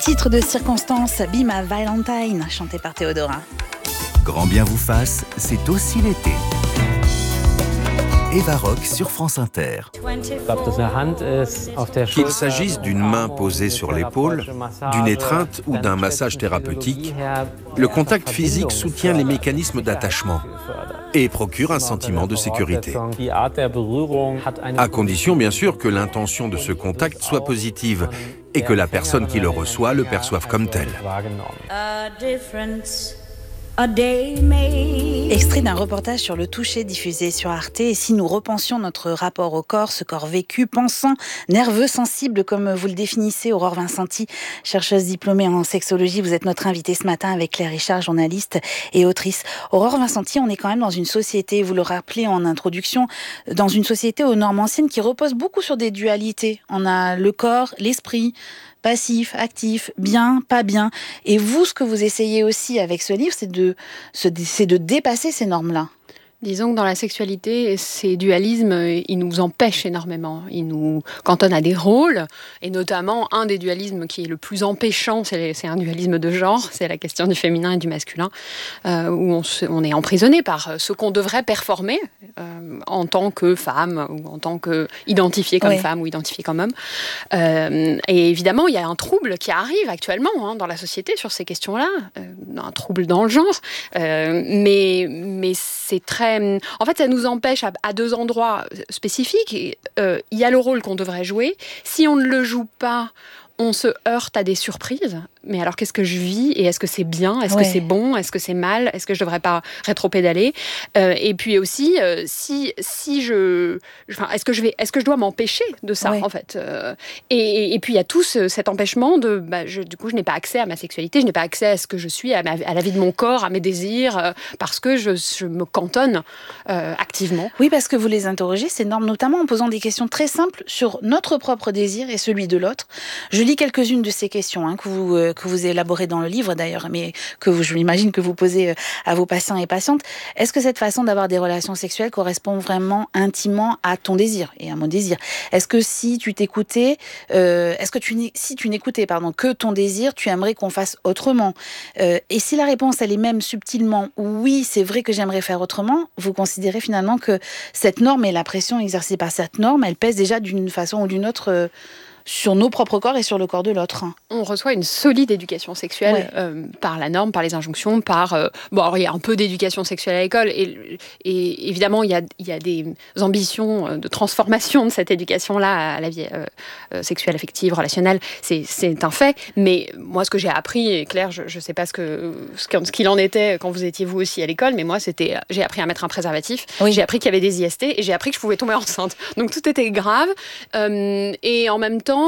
Titre de circonstance, Be My Valentine, chanté par Théodora. Grand bien vous fasse, c'est aussi l'été. Eva Rock sur France Inter. Qu'il s'agisse d'une main posée sur l'épaule, d'une étreinte ou d'un massage thérapeutique, le contact physique soutient les mécanismes d'attachement et procure un sentiment de sécurité. À condition, bien sûr, que l'intention de ce contact soit positive et que la personne qui le reçoit le perçoive comme tel. Extrait d'un reportage sur le toucher diffusé sur Arte. Et si nous repensions notre rapport au corps, ce corps vécu, pensant, nerveux, sensible, comme vous le définissez, Aurore Vincenti, chercheuse diplômée en sexologie, vous êtes notre invitée ce matin avec Claire Richard, journaliste et autrice. Aurore Vincenti, on est quand même dans une société, vous le rappelez en introduction, dans une société aux normes anciennes qui repose beaucoup sur des dualités. On a le corps, l'esprit, passif, actif, bien, pas bien. Et vous, ce que vous essayez aussi avec ce livre, c'est de dépasser ces normes-là. Disons que dans la sexualité, ces dualismes, ils nous empêchent énormément. Ils nous cantonnent à des rôles, et notamment un des dualismes qui est le plus empêchant, c'est un dualisme de genre, c'est la question du féminin et du masculin, où on est emprisonné par ce qu'on devrait performer en tant que femme, ou en tant que identifié comme femme ou identifié comme homme. Et évidemment, il y a un trouble qui arrive actuellement dans la société sur ces questions-là, un trouble dans le genre, mais c'est très... En fait, ça nous empêche à deux endroits spécifiques. Il y a le rôle qu'on devrait jouer. Si on ne le joue pas, on se heurte à des surprises. Mais alors, qu'est-ce que je vis? Et est-ce que c'est bien? Est-ce que c'est bon? Est-ce que c'est mal? Est-ce que je ne devrais pas rétro-pédaler? Et puis aussi, est-ce que je dois m'empêcher de ça, en fait? Et puis, il y a tout cet empêchement de... du coup, je n'ai pas accès à ma sexualité, je n'ai pas accès à ce que je suis, à la vie de mon corps, à mes désirs, parce que je me cantonne activement. Oui, parce que vous les interrogez, ces normes, notamment en posant des questions très simples sur notre propre désir et celui de l'autre. Je lis quelques-unes de ces questions que vous élaborez dans le livre d'ailleurs, mais je m'imagine que vous posez à vos patients et patientes. Est-ce que cette façon d'avoir des relations sexuelles correspond vraiment intimement à ton désir et à mon désir? Est-ce que si tu t'écoutais, si tu n'écoutais que ton désir, tu aimerais qu'on fasse autrement? Et si la réponse elle est même subtilement oui, c'est vrai que j'aimerais faire autrement, vous considérez finalement que cette norme et la pression exercée par cette norme, elle pèse déjà d'une façon ou d'une autre sur nos propres corps et sur le corps de l'autre. On reçoit une solide éducation sexuelle par la norme, par les injonctions, alors il y a un peu d'éducation sexuelle à l'école et évidemment il y a des ambitions de transformation de cette éducation-là à la vie sexuelle, affective, relationnelle. C'est un fait, mais moi ce que j'ai appris, et Claire, je ne sais pas ce qu'il en était quand vous étiez vous aussi à l'école, mais moi j'ai appris à mettre un préservatif, j'ai appris qu'il y avait des IST et j'ai appris que je pouvais tomber enceinte. Donc tout était grave et en même temps,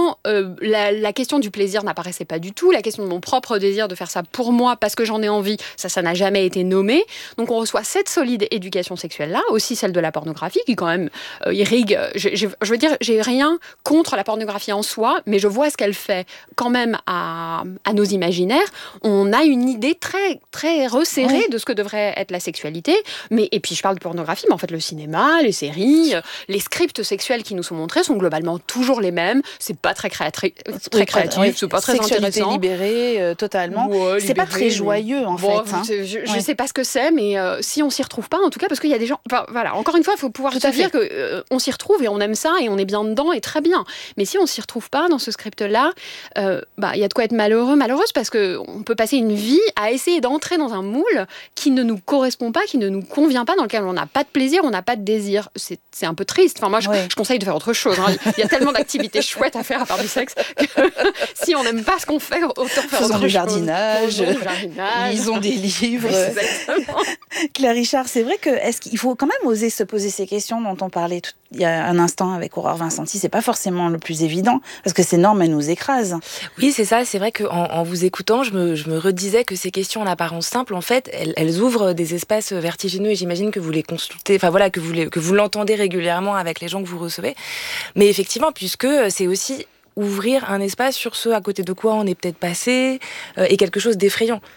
la question du plaisir n'apparaissait pas du tout. La question de mon propre désir de faire ça pour moi, parce que j'en ai envie, ça n'a jamais été nommé. Donc on reçoit cette solide éducation sexuelle-là, aussi celle de la pornographie, qui quand même irrigue... Je veux dire, j'ai rien contre la pornographie en soi, mais je vois ce qu'elle fait quand même à nos imaginaires. On a une idée très, très resserrée de ce que devrait être la sexualité. Et puis je parle de pornographie, mais en fait le cinéma, les séries, les scripts sexuels qui nous sont montrés sont globalement toujours les mêmes. C'est pas très créatif, c'est pas très intéressant. Libérée totalement. C'est pas très joyeux en fait. Je sais pas ce que c'est, mais si on s'y retrouve pas, en tout cas, parce qu'il y a des gens. Voilà, encore une fois, il faut pouvoir se dire que on s'y retrouve et on aime ça et on est bien dedans et très bien. Mais si on s'y retrouve pas dans ce script-là, il y a de quoi être malheureuse, parce que on peut passer une vie à essayer d'entrer dans un moule qui ne nous correspond pas, qui ne nous convient pas, dans lequel on n'a pas de plaisir, on n'a pas de désir. C'est un peu triste. Enfin, moi, je conseille de faire autre chose. Il y a tellement d'activités chouettes à faire à part du sexe que si on n'aime pas ce qu'on fait, autant faire Faisons autre du chose. jardinage, lisons des livres. Exactement. Claire Richard, c'est vrai est-ce qu'il faut quand même oser se poser ces questions dont on parlait il y a un instant avec Aurore Vincenti? C'est pas forcément le plus évident parce que ces normes elles nous écrasent. Oui, c'est ça. C'est vrai qu'en vous écoutant, je me redisais que ces questions en apparence simples, en fait, elles ouvrent des espaces vertigineux et j'imagine que vous les consultez, que vous l'entendez régulièrement avec les gens que vous recevez. Mais effectivement, puisque c'est aussi ouvrir un espace sur ce à côté de quoi on est peut-être passé et quelque chose d'effrayant.